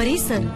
परिसर.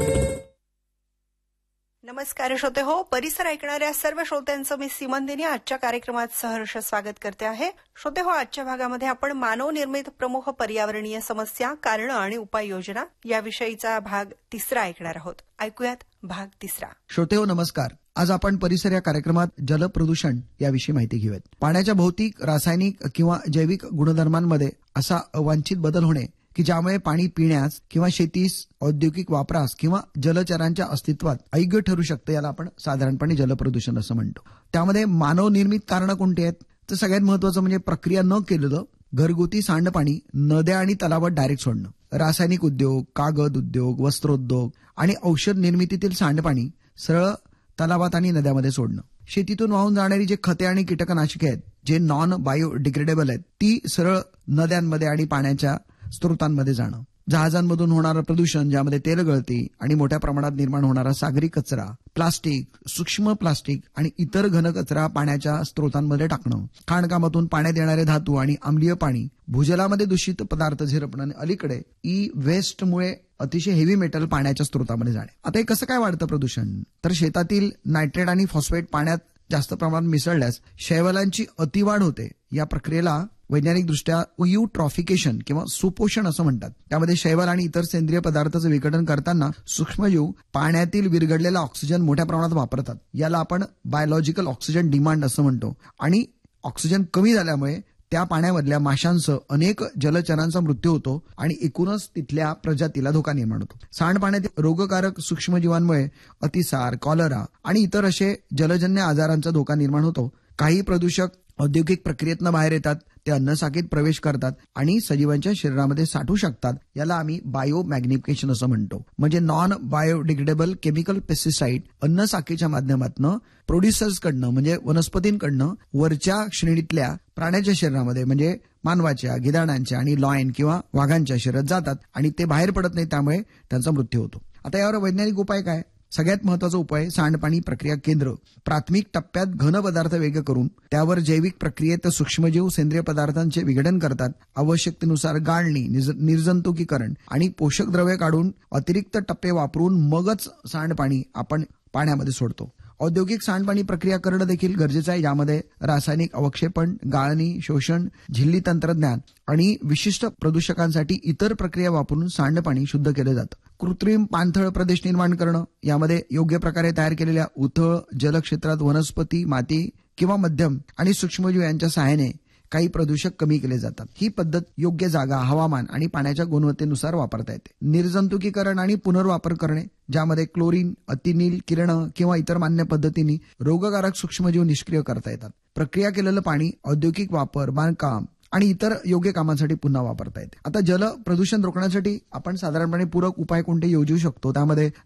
नमस्कार श्रोते हो, परिसर ऐकणाऱ्या सर्व श्रोत्यांचं मी सीमंदिनी आजच्या कार्यक्रमात सहर्ष स्वागत करते आहे. श्रोते हो, आजच्या भागामध्ये आपण मानवनिर्मित प्रमुख पर्यावरणीय समस्या, कारणं आणि उपाययोजना याविषयीचा भाग 3 ऐकणार आहोत. ऐकूयात भाग 3. श्रोते हो, नमस्कार. आज आपण परिसर या कार्यक्रमात जलप्रदूषण याविषयी माहिती घेऊयात. पाण्याच्या भौतिक, रासायनिक किंवा जैविक गुणधर्मांमध्ये असा अवांछित बदल होणे की ज्यामुळे पाणी पिण्यास किंवा शेतीस, औद्योगिक वापरास किंवा जलचरांच्या अस्तित्वात अयोग्य ठरू शकतं, याला आपण साधारणपणे जलप्रदूषण असं म्हणतो. त्यामध्ये मानवनिर्मित कारणं कोणती आहेत? तर सगळ्यात महत्वाचं म्हणजे प्रक्रिया न केलेलं घरगुती सांडपाणी नद्या आणि तलावात डायरेक्ट सोडणं, रासायनिक उद्योग, कागद उद्योग, वस्त्रोद्योग आणि औषध निर्मितीतील सांडपाणी सरळ तलावात आणि नद्यामध्ये सोडणं, शेतीतून वाहून जाणारी जे खते आणि कीटकनाशके आहेत जे नॉन बायोडिग्रेडेबल आहेत ती सरळ नद्यांमध्ये आणि पाण्याच्या स्रोतांमध्ये जाणं, जहाजांमधून होणारं प्रदूषण ज्यामध्ये तेल गळती आणि मोठ्या प्रमाणात निर्माण होणारा सागरी कचरा, प्लास्टिक, सूक्ष्म प्लास्टिक आणि इतर घन कचरा पाण्याच्या स्रोतांमध्ये टाकणं, खाणकामातून पाण्यात येणारे धातू आणि आम्लीय पाणी, भूजलामध्ये दूषित पदार्थ झिरपणं आणि अलीकडे ई वेस्टमुळे अतिशय हेवी मेटल पाण्याच्या स्रोतामध्ये जाणे. आता हे कसं काय वाढतं प्रदूषण? तर शेतातील नायट्रेट आणि फॉस्फेट पाण्यात जास्त प्रमाणात मिसळल्यास शैवालांची अतिवाढ होते. या प्रक्रियेला वैज्ञानिकदृष्ट्या युट्रॉफिकेशन किंवा सुपोषण असं म्हणतात. त्यामध्ये शैवाल आणि इतर सेंद्रिय पदार्थाचं विघटन करताना सूक्ष्मजीव पाण्यातील विरघडलेला ऑक्सिजन मोठ्या प्रमाणात वापरतात. याला आपण बायोलॉजिकल ऑक्सिजन डिमांड असं म्हणतो. आणि ऑक्सिजन कमी झाल्यामुळे त्या पाण्यामधल्या माशांसह अनेक जलचरांचा मृत्यू होतो आणि एकूणच तिथल्या प्रजातीला धोका निर्माण होतो. सांडपाण्यातील रोगकारक सूक्ष्मजीवांमुळे अतिसार, कॉलरा आणि इतर असे जलजन्य आजारांचा धोका निर्माण होतो. काही प्रदूषक औद्योगिक प्रक्रियेतनं बाहेर येतात, ते अन्नसाखळीत प्रवेश करतात आणि सजीवांच्या शरीरामध्ये साठू शकतात. याला आम्ही बायोमॅग्निफिकेशन असं म्हणतो. म्हणजे नॉन बायोडिग्रेडेबल केमिकल पेस्टिसाइड अन्नसाखळीच्या माध्यमातून प्रोड्युसर्सकडनं म्हणजे वनस्पतींकडनं वरच्या श्रेणीतल्या प्राण्याच्या शरीरामध्ये म्हणजे मानवाच्या, गिधाडांच्या आणि लॉयन किंवा वाघांच्या शरीरात जातात आणि ते बाहेर पडत नाही, त्यामुळे त्यांचा मृत्यू होतो. आता यावर वैज्ञानिक उपाय काय? सगळ्यात महत्वाचा उपाय सांडपाणी प्रक्रिया केंद्र. प्राथमिक टप्प्यात घन पदार्थ वेगळे करून त्यावर जैविक प्रक्रियेत सूक्ष्मजीव सेंद्रिय पदार्थांचे विघटन करतात. आवश्यकतेनुसार गाळणी, निर्जंतुकीकरण आणि पोषक द्रव्ये काढून अतिरिक्त टप्पे वापरून मगच सांडपाणी आपण पाण्यामध्ये सोडतो. औद्योगिक सांडपाणी प्रक्रिया करणं देखील गरजेचं आहे. यामध्ये रासायनिक अवक्षेपण, गाळणी, शोषण, झिल्ली तंत्रज्ञान आणि विशिष्ट प्रदूषकांसाठी इतर प्रक्रिया वापरून सांडपाणी शुद्ध केलं जातं. कृत्रिम पाणथळ प्रदेश निर्माण करणं, यामध्ये योग्य प्रकारे तयार केलेल्या उथळ जलक्षेत्रात वनस्पती, माती किंवा मध्यम आणि सूक्ष्मजीव यांच्या सहाय्याने काही प्रदूषक कमी केले जातात. ही पद्धत योग्य जागा, हवामान आणि पाण्याच्या गुणवत्तेनुसार वापरता येते. निर्जंतुकीकरण आणि पुनर्वापर करणे, ज्यामध्ये क्लोरीन, अतिनील किरणं किंवा इतर मान्य पद्धतींनी रोगकारक सूक्ष्मजीव निष्क्रिय करता येतात. प्रक्रिया केलेलं पाणी औद्योगिक वापर, बांधकाम आणि इतर योग्य कामांसाठी पुन्हा वापरता येते. आता जल प्रदूषण रोखण्यासाठी आपण साधारणपणे पूरक उपाय कोणते योजू शकतो? त्यामध्ये